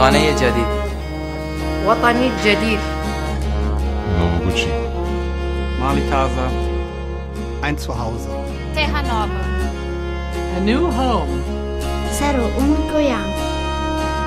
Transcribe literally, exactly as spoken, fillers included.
خانه جدید. وطني الجديد. Novoguchi. Mali Taza. Ein Zuhause. Terra Nova. A new home. Zero un Goiânia.